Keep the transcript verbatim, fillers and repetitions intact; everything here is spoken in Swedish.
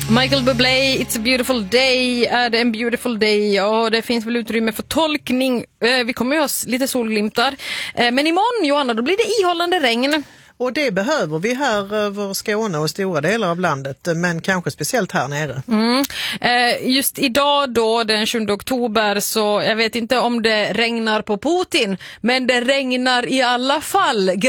Michael Bublé, It's a beautiful day, är det en beautiful day? Och det finns väl utrymme för tolkning. Vi kommer ju ha lite solglimtar. Men imorgon, Johanna, då blir det ihållande regn. Och det behöver vi här över Skåne och stora delar av landet, men kanske speciellt här nere. Mm. Just idag då, den sjunde oktober, så jag vet inte om det regnar på Putin, men det regnar i alla fall.